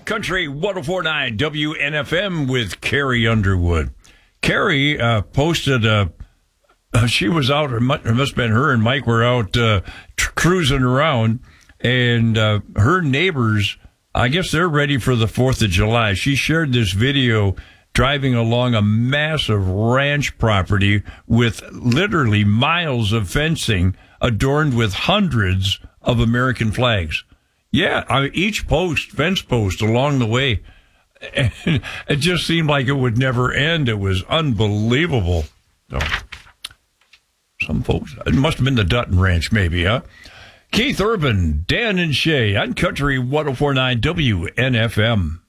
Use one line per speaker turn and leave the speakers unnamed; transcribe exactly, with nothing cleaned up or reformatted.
Country one oh four point nine W N F M with Carrie Underwood. Carrie uh, posted a. Uh, she was out. It must have been her and Mike were out uh, tr- cruising around, and uh, her neighbors. I guess they're ready for the Fourth of July. She shared this video driving along a massive ranch property with literally miles of fencing adorned with hundreds of American flags. Yeah, I mean, each post, fence post along the way, and it just seemed like it would never end. It was unbelievable. So, some folks, it must have been the Dutton Ranch, maybe, huh? Keith Urban, Dan and Shay on Country one oh four point nine W N F M.